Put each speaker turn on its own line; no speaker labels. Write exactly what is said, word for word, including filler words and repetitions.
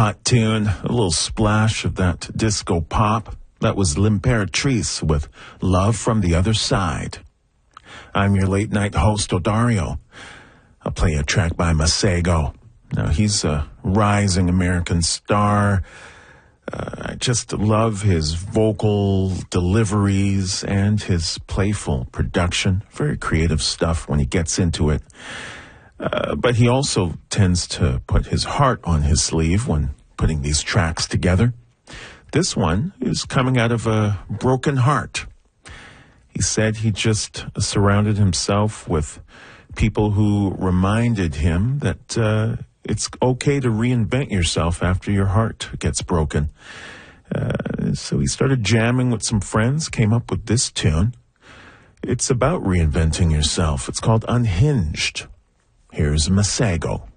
hot tune, a little splash of that disco pop. That was L'Imperatrice with Love from the Other Side. I'm your late night host, Odario. I'll play a track by Masego. Now, he's a rising American star. Uh, I just love his vocal deliveries and his playful production. Very creative stuff when he gets into it. Uh, but he also tends to put his heart on his sleeve when putting these tracks together. This one is coming out of a broken heart. He said he just surrounded himself with people who reminded him that uh, it's okay to reinvent yourself after your heart gets broken. Uh, so he started jamming with some friends, came up with this tune. It's about reinventing yourself. It's called Unhinged. Here's Masego.